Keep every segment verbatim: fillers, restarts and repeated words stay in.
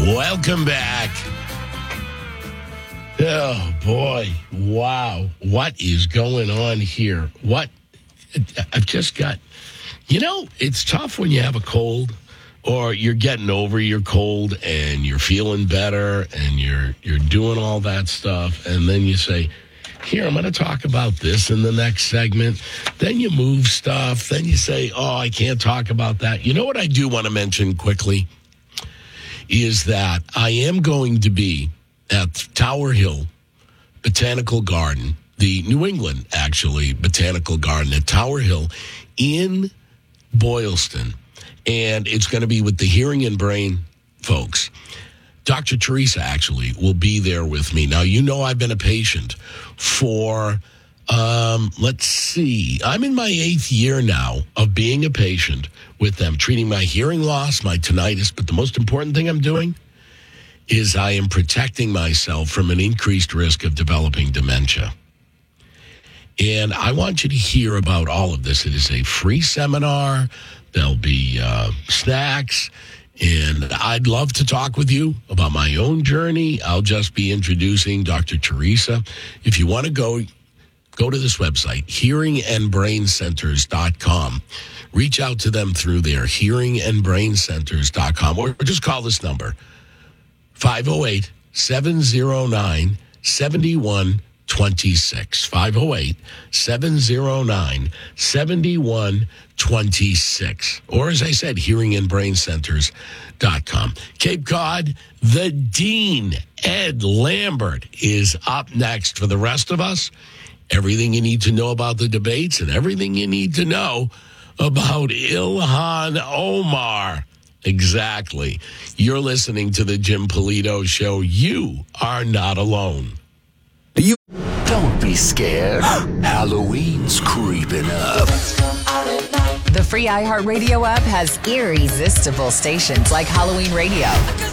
Welcome back. Oh, boy. Wow. What is going on here? What? I've just got, you know, it's tough when you have a cold or you're getting over your cold and you're feeling better and you're you're doing all that stuff. And then you say, here, I'm going to talk about this in the next segment. Then you move stuff. Then you say, oh, I can't talk about that. You know what I do want to mention quickly is that I am going to be at Tower Hill Botanical Garden, the New England, actually, Botanical Garden at Tower Hill in Boylston. And it's going to be with the Hearing and Brain folks. Doctor Teresa, actually, will be there with me. Now, you know I've been a patient for, um, let's see, I'm in my eighth year now of being a patient with them, treating my hearing loss, my tinnitus. But the most important thing I'm doing is I am protecting myself from an increased risk of developing dementia. And I want you to hear about all of this. It is a free seminar. There'll be uh, snacks. And I'd love to talk with you about my own journey. I'll just be introducing Doctor Teresa. If you want to go, go to this website, hearing and brain centers dot com. Reach out to them through there, hearing and brain centers dot com. Or just call this number, five oh eight, seven oh nine, seven one two six. five oh eight, seven oh nine, seven one two six. Or as I said, hearing and brain centers dot com. Cape Cod, the Dean, Ed Lambert, is up next. For the rest of us, everything you need to know about the debates and everything you need to know about Ilhan Omar. Exactly. You're listening to the Jim Polito Show. You are not alone. You don't be scared. Halloween's creeping up. The free iHeartRadio app has irresistible stations like Halloween Radio.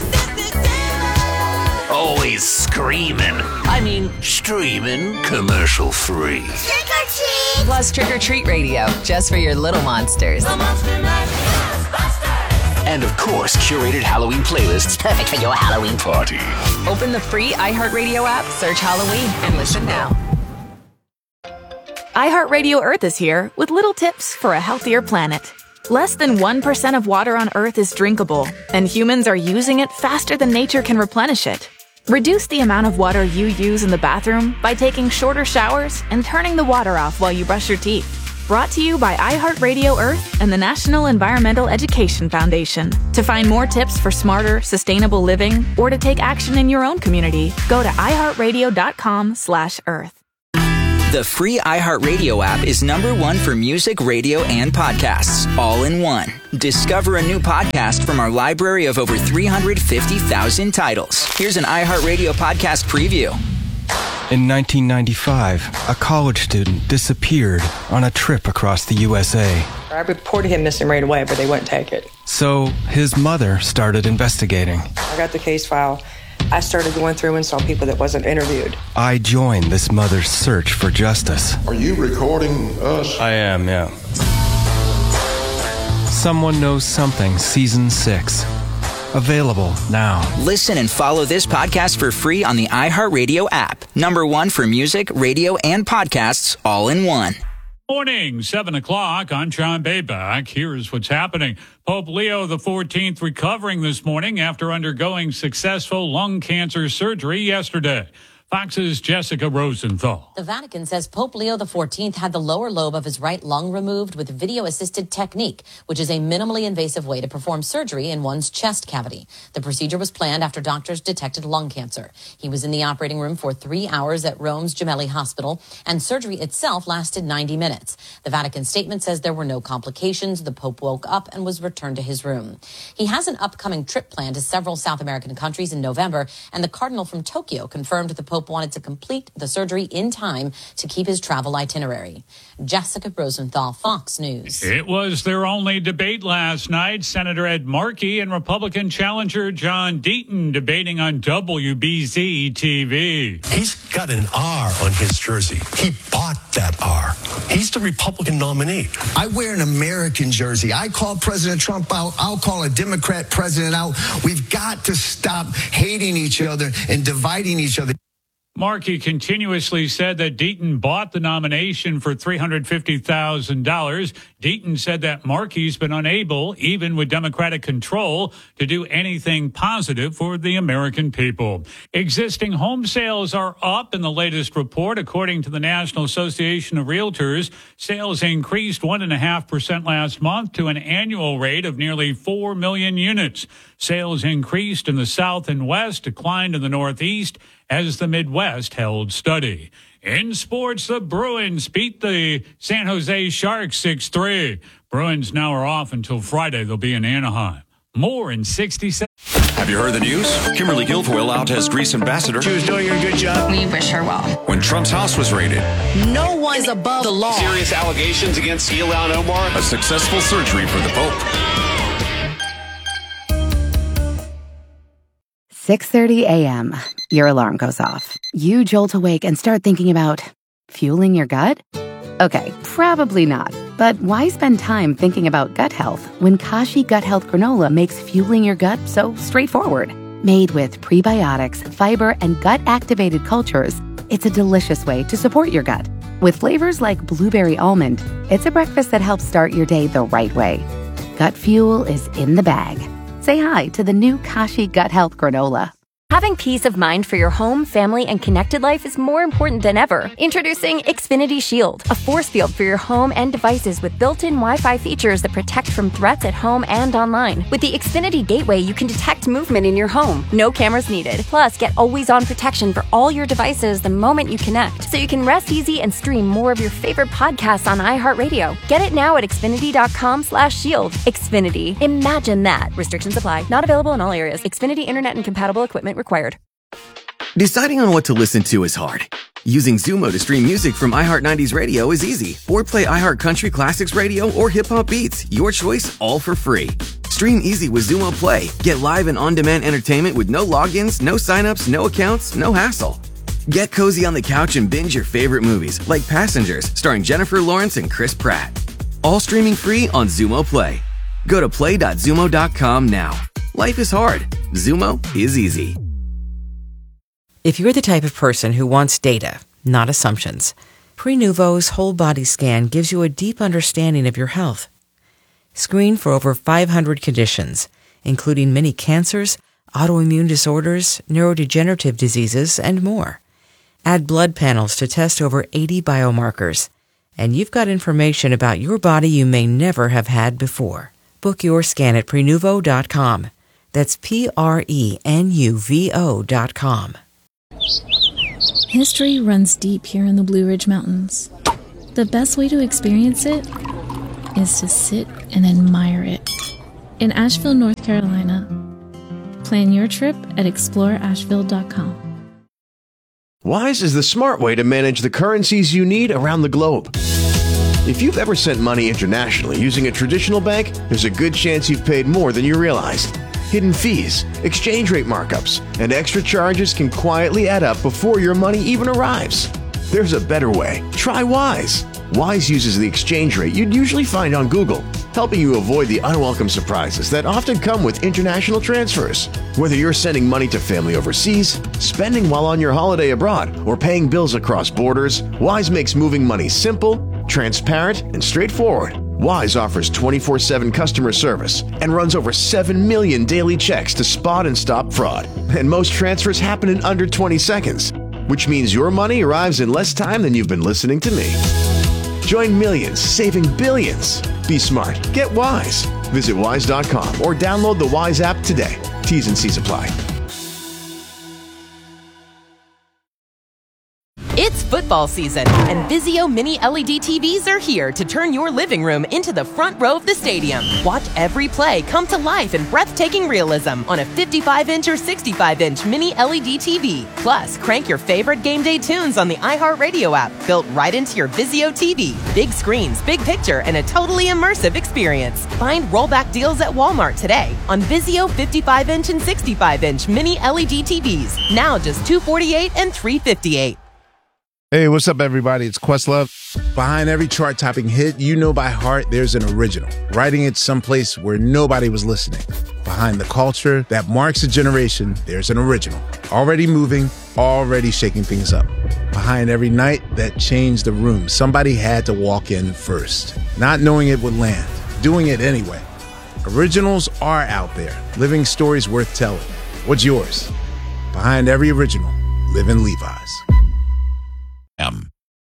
Always screaming. I mean, streaming commercial free. Trick or treat! Plus Trick or Treat Radio, just for your little monsters. And of course, curated Halloween playlists perfect for your Halloween party. Open the free iHeartRadio app, search Halloween, and listen now. iHeartRadio Earth is here with little tips for a healthier planet. Less than one percent of water on Earth is drinkable, and humans are using it faster than nature can replenish it. Reduce the amount of water you use in the bathroom by taking shorter showers and turning the water off while you brush your teeth. Brought to you by iHeartRadio Earth and the National Environmental Education Foundation. To find more tips for smarter, sustainable living, or to take action in your own community, go to iHeartRadio.com slash Earth. The free iHeartRadio app is number one for music, radio, and podcasts, all in one. Discover a new podcast from our library of over three hundred fifty thousand titles. Here's an iHeartRadio podcast preview. In nineteen ninety-five, a college student disappeared on a trip across the U S A. I reported him missing right away, but they wouldn't take it. So his mother started investigating. I got the case file. I started going through and saw people that wasn't interviewed. I joined this mother's search for justice. Are you recording us? I am, yeah. Someone Knows Something, Season six. Available now. Listen and follow this podcast for free on the iHeartRadio app. Number one for music, radio, and podcasts, all in one. Morning, seven o'clock. I'm John Bayback. Here's what's happening. Pope Leo the fourteenth recovering this morning after undergoing successful lung cancer surgery yesterday. Fox's Jessica Rosenthal. The Vatican says Pope Leo the fourteenth had the lower lobe of his right lung removed with video-assisted technique, which is a minimally invasive way to perform surgery in one's chest cavity. The procedure was planned after doctors detected lung cancer. He was in the operating room for three hours at Rome's Gemelli Hospital, and surgery itself lasted ninety minutes. The Vatican statement says there were no complications. The Pope woke up and was returned to his room. He has an upcoming trip planned to several South American countries in November, and the Cardinal from Tokyo confirmed the Pope Pope wanted to complete the surgery in time to keep his travel itinerary. Jessica Rosenthal, Fox News. It was their only debate last night. Senator Ed Markey and Republican challenger John Deaton debating on W B Z T V. He's got an R on his jersey. He bought that R. He's the Republican nominee. I wear an American jersey. I call President Trump out. I'll call a Democrat president out. We've got to stop hating each other and dividing each other. Markey continuously said that Deaton bought the nomination for three hundred fifty thousand dollars. Deaton said that Markey's been unable, even with Democratic control, to do anything positive for the American people. Existing home sales are up in the latest report. According to the National Association of Realtors, sales increased one point five percent last month to an annual rate of nearly four million units. Sales increased in the South and West, declined in the Northeast, as the Midwest held steady. In sports, the Bruins beat the San Jose Sharks six three. Bruins now are off until Friday. They'll be in Anaheim. More in sixty seconds. Have you heard the news? Kimberly Guilfoyle out as Greece ambassador. She was doing a good job. We wish her well. When Trump's house was raided. No one is above the law. Serious allegations against Ilhan Omar. A successful surgery for the Pope. six thirty a.m. Your alarm goes off. You jolt awake and start thinking about fueling your gut? Okay, probably not. But why spend time thinking about gut health when Kashi Gut Health Granola makes fueling your gut so straightforward? Made with prebiotics, fiber, and gut-activated cultures, it's a delicious way to support your gut. With flavors like blueberry almond, it's a breakfast that helps start your day the right way. Gut fuel is in the bag. Say hi to the new Kashi Gut Health Granola. Having peace of mind for your home, family, and connected life is more important than ever. Introducing Xfinity Shield, a force field for your home and devices with built-in Wi-Fi features that protect from threats at home and online. With the Xfinity Gateway, you can detect movement in your home. No cameras needed. Plus, get always-on protection for all your devices the moment you connect, so you can rest easy and stream more of your favorite podcasts on iHeartRadio. Get it now at Xfinity.com slash shield. Xfinity. Imagine that. Restrictions apply. Not available in all areas. Xfinity Internet and compatible equipment required. Deciding on what to listen to is hard. Using Zumo to stream music from iHeart nineties Radio is easy. Or play iHeart Country Classics Radio or Hip Hop Beats. Your choice, all for free. Stream easy with Zumo Play. Get live and on-demand entertainment with no logins, no signups, no accounts, no hassle. Get cozy on the couch and binge your favorite movies like Passengers, starring Jennifer Lawrence and Chris Pratt. All streaming free on Zumo Play. Go to play dot zumo dot com now. Life is hard. Zumo is easy. If you're the type of person who wants data, not assumptions, Prenuvo's whole body scan gives you a deep understanding of your health. Screen for over five hundred conditions, including many cancers, autoimmune disorders, neurodegenerative diseases, and more. Add blood panels to test over eighty biomarkers, and you've got information about your body you may never have had before. Book your scan at Prenuvo dot com. That's P R E N U V O dot com. History runs deep here in the Blue Ridge Mountains. The best way to experience it is to sit and admire it. In Asheville, North Carolina. Plan your trip at explore asheville dot com. Wise is the smart way to manage the currencies you need around the globe. If you've ever sent money internationally using a traditional bank, there's a good chance you've paid more than you realized. Hidden fees, exchange rate markups, and extra charges can quietly add up before your money even arrives. There's a better way. Try Wise. Wise uses the exchange rate you'd usually find on Google, helping you avoid the unwelcome surprises that often come with international transfers. Whether you're sending money to family overseas, spending while on your holiday abroad, or paying bills across borders, Wise makes moving money simple, transparent, and straightforward. Wise offers twenty-four seven customer service and runs over seven million daily checks to spot and stop fraud. And most transfers happen in under twenty seconds, which means your money arrives in less time than you've been listening to me. Join millions, saving billions. Be smart. Get Wise. Visit wise dot com or download the Wise app today. T's and C's apply. It's football football season, and Vizio Mini L E D T Vs are here to turn your living room into the front row of the stadium. Watch every play come to life in breathtaking realism on a fifty-five inch or sixty-five inch Mini L E D T V. Plus, crank your favorite game day tunes on the iHeartRadio app, built right into your Vizio T V. Big screens, big picture, and a totally immersive experience. Find rollback deals at Walmart today on Vizio fifty-five inch and sixty-five inch Mini L E D T Vs. Now just two hundred forty-eight dollars and three hundred fifty-eight dollars. Hey, what's up, everybody? It's Questlove. Behind every chart-topping hit you know by heart, there's an original, writing it someplace where nobody was listening. Behind the culture that marks a generation, there's an original, already moving, already shaking things up. Behind every night that changed the room, somebody had to walk in first, not knowing it would land, doing it anyway. Originals are out there, living stories worth telling. What's yours? Behind every original, live in Levi's. Um.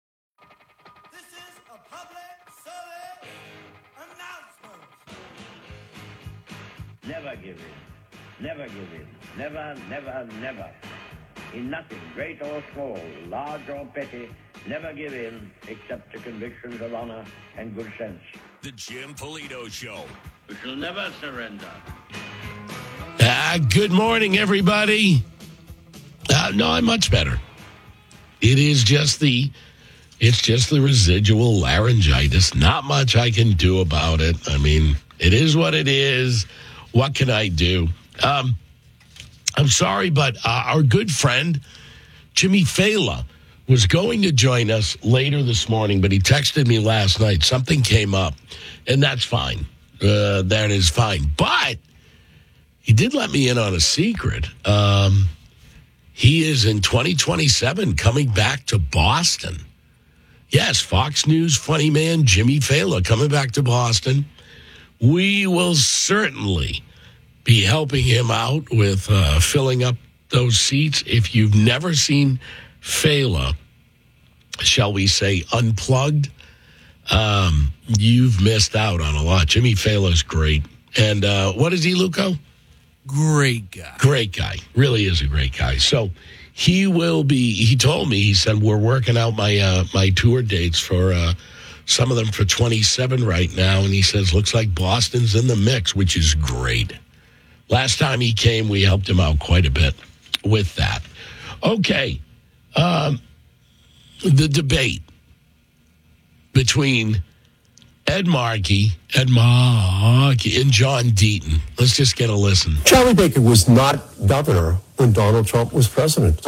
Never give in. Never give in. Never, never, never. In nothing, great or small, large or petty, never give in except to convictions of honor and good sense. The Jim Polito Show. We shall never surrender. Uh, good morning, everybody. Uh, no, I'm much better. It is just the, it's just the residual laryngitis. Not much I can do about it. I mean, it is what it is. What can I do? Um, I'm sorry, but uh, our good friend, Jimmy Fallon, was going to join us later this morning, but he texted me last night. Something came up, and that's fine. Uh, that is fine. But he did let me in on a secret. Um... He is in twenty twenty-seven coming back to Boston. Yes, Fox News funny man Jimmy Fallon coming back to Boston. We will certainly be helping him out with uh, filling up those seats. If you've never seen Fallon, shall we say, unplugged, um, you've missed out on a lot. Jimmy Fallon's great. And uh, what is he, Luco? Great guy. Great guy. Really is a great guy. So he will be, he told me, he said, we're working out my uh, my tour dates for uh, some of them for twenty-seven right now. And he says, looks like Boston's in the mix, which is great. Last time he came, we helped him out quite a bit with that. Okay. Um, the debate between Ed Markey, Ed Markey, and John Deaton. Let's just get a listen. Charlie Baker was not governor when Donald Trump was president.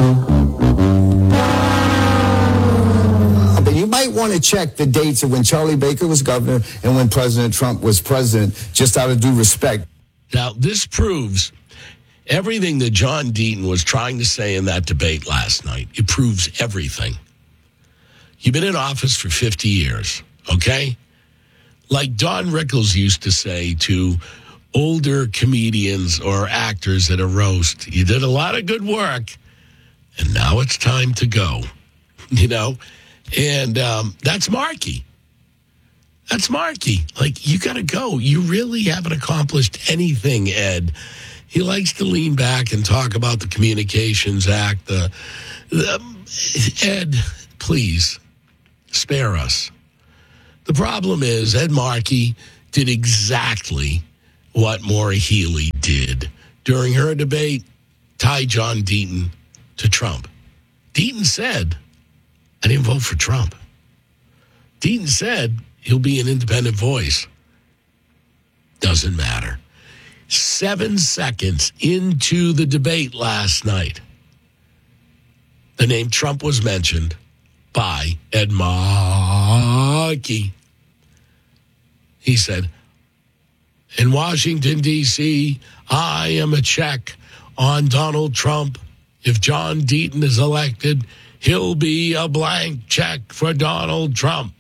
But you might want to check the dates of when Charlie Baker was governor and when President Trump was president, just out of due respect. Now, this proves everything that John Deaton was trying to say in that debate last night. It proves everything. You've been in office for fifty years, okay? Like Don Rickles used to say to older comedians or actors at a roast, you did a lot of good work, and now it's time to go, you know? And um, that's Markey. That's Markey. Like, you got to go. You really haven't accomplished anything, Ed. He likes to lean back and talk about the Communications Act. The, the Ed, please, spare us. The problem is Ed Markey did exactly what Maura Healey did during her debate, tie John Deaton to Trump. Deaton said, I didn't vote for Trump. Deaton said he'll be an independent voice. Doesn't matter. Seven seconds into the debate last night, the name Trump was mentioned by Ed Markey. He said, in Washington, D C, I am a check on Donald Trump. If John Deaton is elected, he'll be a blank check for Donald Trump.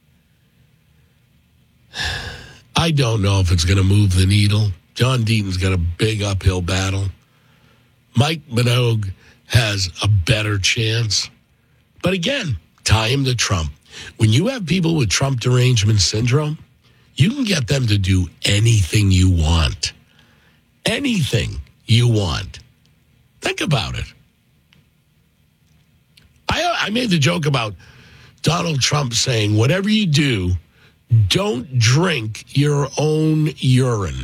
I don't know if it's going to move the needle. John Deaton's got a big uphill battle. Mike Minogue has a better chance. But again, tie him to Trump. When you have people with Trump derangement syndrome, you can get them to do anything you want. Anything you want. Think about it. I I made the joke about Donald Trump saying, whatever you do, don't drink your own urine.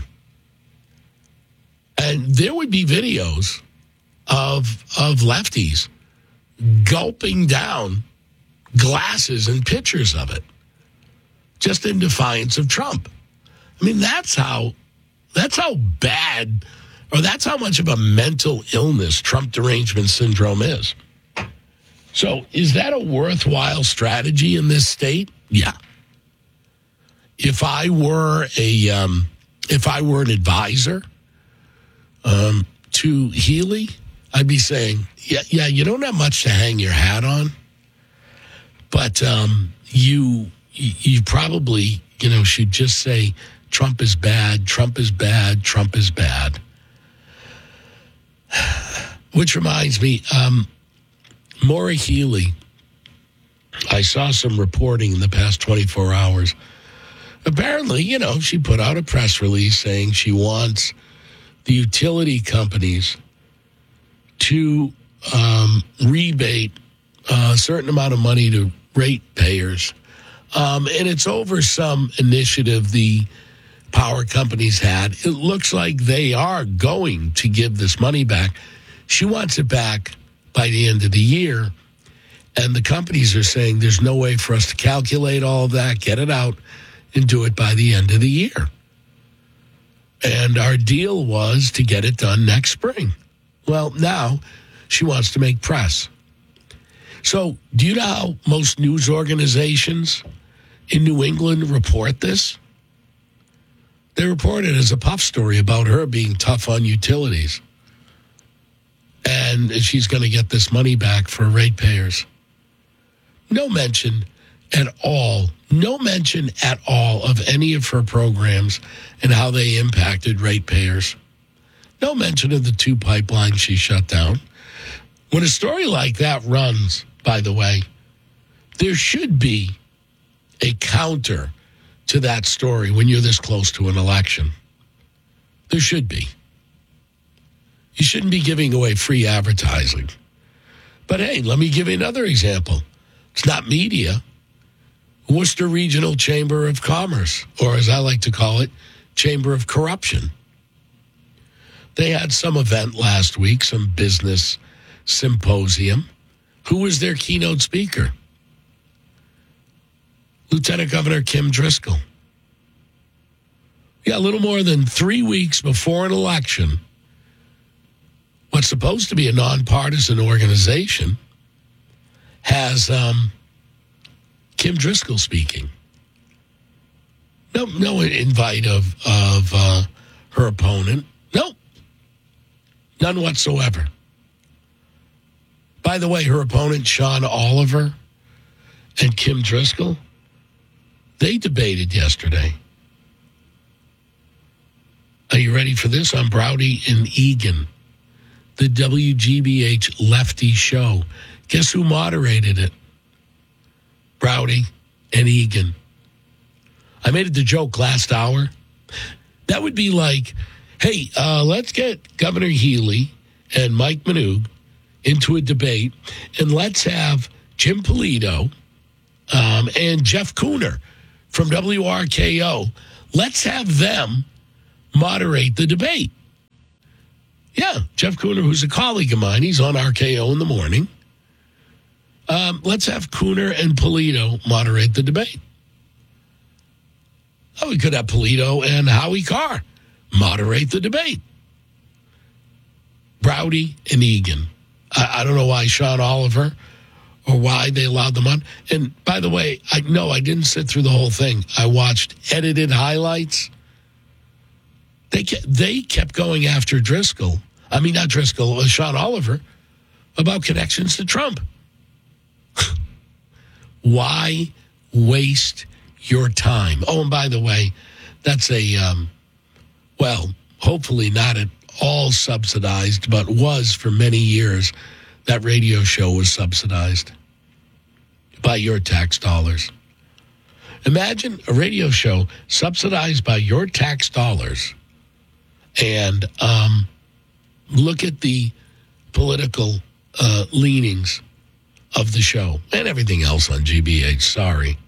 And there would be videos of of lefties gulping down glasses and pictures of it, just in defiance of Trump. I mean, that's how that's how bad, or that's how much of a mental illness Trump derangement syndrome is. So is that a worthwhile strategy in this state? Yeah. If I were a, um, if I were an advisor um, to Healy, I'd be saying, yeah, yeah, you don't have much to hang your hat on, but um, you, you probably, you know, should just say Trump is bad, Trump is bad, Trump is bad. Which reminds me, um, Maura Healey, I saw some reporting in the past twenty-four hours. Apparently, you know, she put out a press release saying she wants the utility companies to um, rebate a certain amount of money to ratepayers. Um, and it's over some initiative the power companies had. It looks like they are going to give this money back. She wants it back by the end of the year. And the companies are saying there's no way for us to calculate all of that, get it out, and do it by the end of the year. And our deal was to get it done next spring. Well, now she wants to make press. So do you know how most news organizations in New England report this? They report it as a puff story about her being tough on utilities. And she's going to get this money back for ratepayers. No mention at all, no mention at all of any of her programs and how they impacted ratepayers. No mention of the two pipelines she shut down. When a story like that runs, by the way, there should be a counter to that story when you're this close to an election. There should be. You shouldn't be giving away free advertising. But hey, let me give you another example. It's not media. Worcester Regional Chamber of Commerce, or as I like to call it, Chamber of Corruption. They had some event last week, some business symposium. Who was their keynote speaker? Lieutenant Governor Kim Driscoll. Yeah, a little more than three weeks before an election, what's supposed to be a nonpartisan organization has um, Kim Driscoll speaking. No, no invite of of uh, her opponent. No, none whatsoever. By the way, her opponent Sean Oliver and Kim Driscoll, they debated yesterday. Are you ready for this? On Browdy and Egan, the W G B H Lefty Show. Guess who moderated it? Browdy and Egan. I made it the joke last hour. That would be like, hey, uh, let's get Governor Healy and Mike Minogue into a debate, and let's have Jim Polito um, and Jeff Cooner from W R K O. Let's have them moderate the debate. Yeah, Jeff Cooner, who's a colleague of mine, he's on R K O in the morning. Um, let's have Cooner and Polito moderate the debate. Oh, we could have Polito and Howie Carr moderate the debate. Browdy and Egan. I, I don't know why Sean Oliver or why they allowed them on. And by the way, I no, I didn't sit through the whole thing. I watched edited highlights. They kept, they kept going after Driscoll. I mean, not Driscoll, uh, Sean Oliver, about connections to Trump. Why waste your time? Oh, and by the way, that's a, um, well, hopefully not at all subsidized, but was for many years. That radio show was subsidized by your tax dollars. Imagine a radio show subsidized by your tax dollars, and um, look at the political uh, leanings of the show and everything else on G B H. Sorry.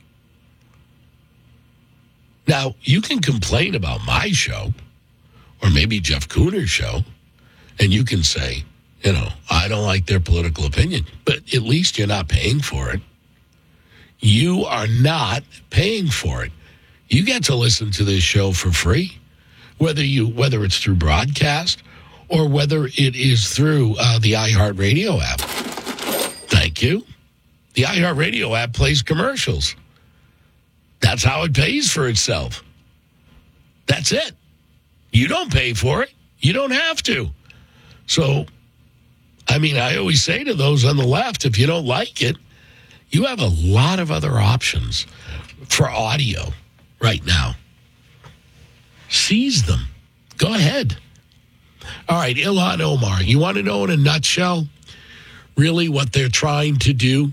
Now, you can complain about my show or maybe Jeff Cooner's show, and you can say, you know, I don't like their political opinion, but at least you're not paying for it. You are not paying for it. You get to listen to this show for free, whether you whether it's through broadcast or whether it is through uh, the iHeartRadio app. Thank you. The iHeartRadio app plays commercials. That's how it pays for itself. That's it. You don't pay for it. You don't have to. So, I mean, I always say to those on the left, if you don't like it, you have a lot of other options for audio right now. Seize them. Go ahead. All right, Ilhan Omar, you want to know in a nutshell really what they're trying to do?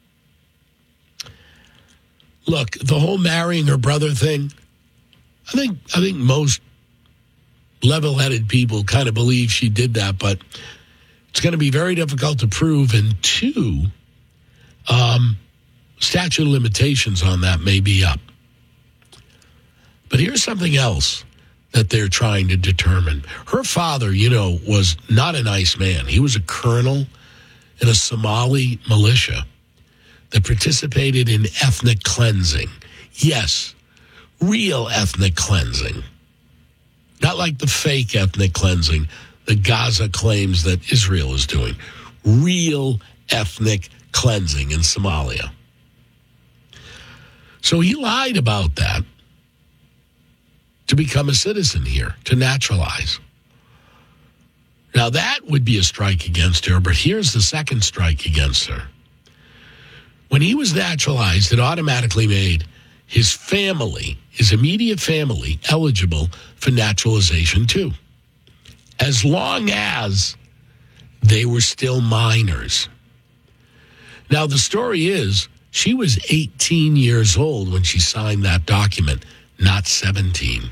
Look, the whole marrying her brother thing, I think I think most level-headed people kind of believe she did that, but it's going to be very difficult to prove. And two, um, statute of limitations on that may be up. But here's something else that they're trying to determine. Her father, you know, was not a nice man. He was a colonel in a Somali militia that participated in ethnic cleansing. Yes, real ethnic cleansing. Not like the fake ethnic cleansing that Gaza claims that Israel is doing. Real ethnic cleansing in Somalia. So he lied about that to become a citizen here, to naturalize. Now that would be a strike against her, but here's the second strike against her. When he was naturalized, it automatically made his family, his immediate family, eligible for naturalization too, as long as they were still minors. Now, the story is she was eighteen years old when she signed that document, not seventeen.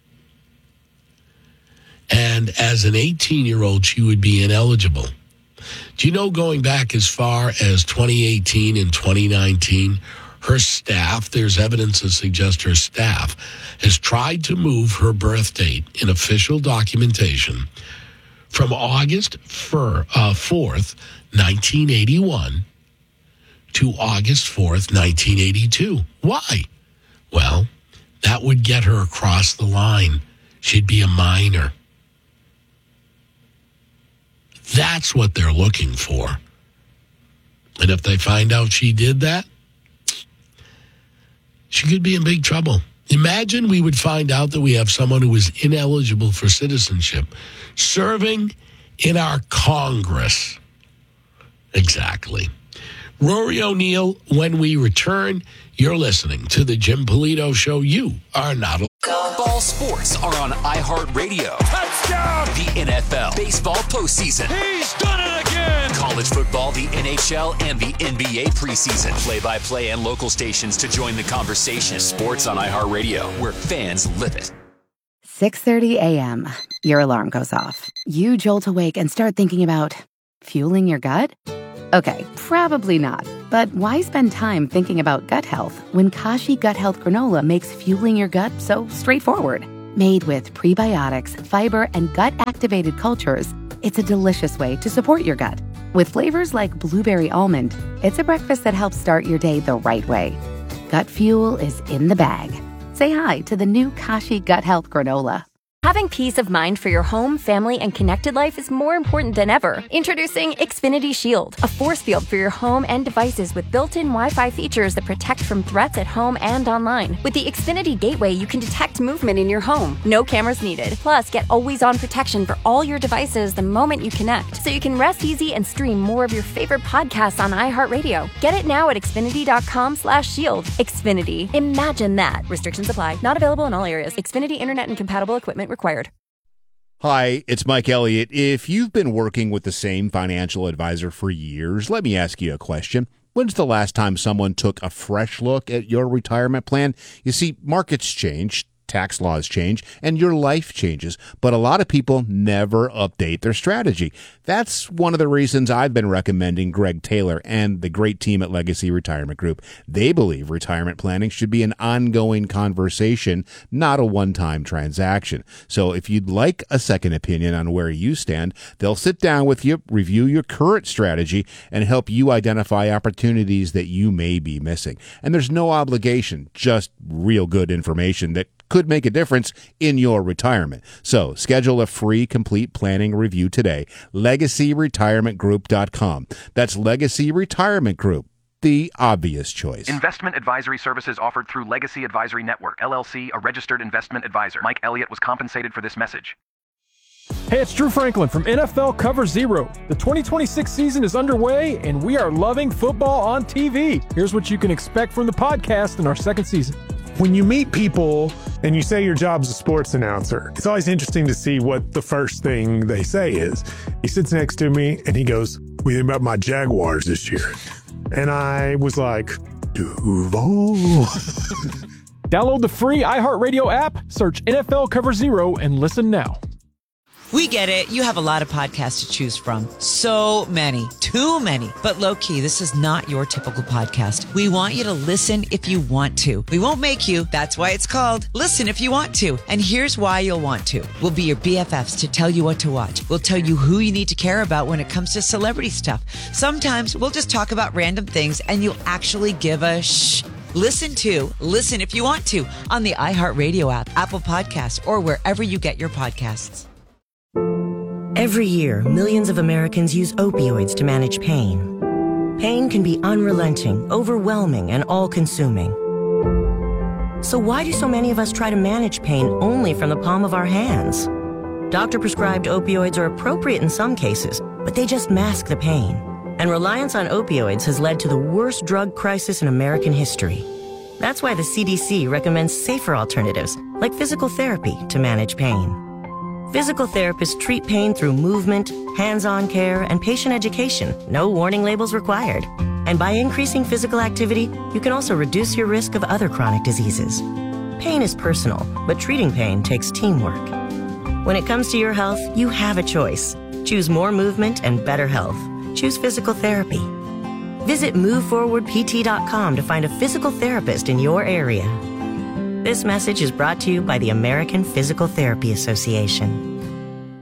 And as an eighteen-year-old, she would be ineligible. Do you know, going back as far as twenty eighteen and twenty nineteen, her staff, there's evidence to suggest her staff, has tried to move her birth date in official documentation from August fourth, nineteen eighty-one to August fourth, nineteen eighty-two. Why? Well, that would get her across the line. She'd be a minor. That's what they're looking for. And if they find out she did that, she could be in big trouble. Imagine we would find out that we have someone who is ineligible for citizenship serving in our Congress. Exactly. Rory O'Neill, when we return, you're listening to the Jim Polito Show. You are not alone. All sports are on iHeartRadio. Touchdown! The N F L, baseball postseason. He's done it again! College football, the N H L, and the N B A preseason. Play-by-play and local stations to join the conversation. Sports on iHeartRadio, where fans live it. six thirty a.m. Your alarm goes off. You jolt awake and start thinking about fueling your gut? Okay, probably not. But why spend time thinking about gut health when Kashi Gut Health Granola makes fueling your gut so straightforward? Made with prebiotics, fiber, and gut-activated cultures, it's a delicious way to support your gut. With flavors like blueberry almond, it's a breakfast that helps start your day the right way. Gut fuel is in the bag. Say hi to the new Kashi Gut Health Granola. Having peace of mind for your home, family, and connected life is more important than ever. Introducing Xfinity Shield, a force field for your home and devices with built-in Wi-Fi features that protect from threats at home and online. With the Xfinity Gateway, you can detect movement in your home. No cameras needed. Plus, get always-on protection for all your devices the moment you connect, so you can rest easy and stream more of your favorite podcasts on iHeartRadio. Get it now at Xfinity.com slash shield. Xfinity. Imagine that. Restrictions apply. Not available in all areas. Xfinity Internet and compatible equipment required. Hi, it's Mike Elliott. If you've been working with the same financial advisor for years, let me ask you a question. When's the last time someone took a fresh look at your retirement plan? You see, markets change, tax laws change, and your life changes. But a lot of people never update their strategy. That's one of the reasons I've been recommending Greg Taylor and the great team at Legacy Retirement Group. They believe retirement planning should be an ongoing conversation, not a one-time transaction. So if you'd like a second opinion on where you stand, they'll sit down with you, review your current strategy, and help you identify opportunities that you may be missing. And there's no obligation, just real good information that could make a difference in your retirement. So schedule a free complete planning review today. legacy retirement group dot com. That's Legacy Retirement Group, the obvious choice. Investment advisory services offered through Legacy Advisory Network, L L C, a registered investment advisor. Mike Elliott was compensated for this message. Hey, it's Drew Franklin from N F L Cover Zero. The twenty twenty-six season is underway, and we are loving football on T V. Here's what you can expect from the podcast in our second season. When you meet people and you say your job's a sports announcer, it's always interesting to see what the first thing they say is. He sits next to me and he goes, "What do you think about my Jaguars this year?" And I was like, Duval. Download the free iHeartRadio app, search N F L Cover Zero, and listen now. We get it. You have a lot of podcasts to choose from. So many. Too many. But low-key, this is not your typical podcast. We want you to listen if you want to. We won't make you. That's why it's called Listen If You Want To. And here's why you'll want to. We'll be your B F Fs to tell you what to watch. We'll tell you who you need to care about when it comes to celebrity stuff. Sometimes we'll just talk about random things and you'll actually give a shh. Listen to Listen If You Want To on the iHeartRadio app, Apple Podcasts, or wherever you get your podcasts. Every year, millions of Americans use opioids to manage pain. Pain can be unrelenting, overwhelming, and all-consuming. So why do so many of us try to manage pain only from the palm of our hands? Doctor-prescribed opioids are appropriate in some cases, but they just mask the pain. And reliance on opioids has led to the worst drug crisis in American history. That's why the C D C recommends safer alternatives, like physical therapy, to manage pain. Physical therapists treat pain through movement, hands-on care, and patient education. No warning labels required. And by increasing physical activity, you can also reduce your risk of other chronic diseases. Pain is personal, but treating pain takes teamwork. When it comes to your health, you have a choice. Choose more movement and better health. Choose physical therapy. Visit move forward P T dot com to find a physical therapist in your area. This message is brought to you by the American Physical Therapy Association.